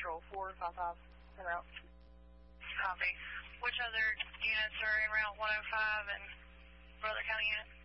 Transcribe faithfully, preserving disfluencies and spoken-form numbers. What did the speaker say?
Patrol four five five en route. Copy. Which other units are en route one oh five and what other county unit?